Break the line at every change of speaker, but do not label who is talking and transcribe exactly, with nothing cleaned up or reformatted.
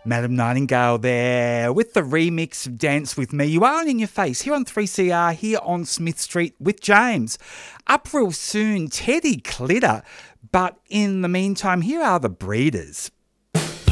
Madam Nightingale there with the remix of Dance With Me. You are on In Your Face here on three C R, here on Smith Street with James. Up real soon, Teddy Clitter. But in the meantime, here are the Breeders.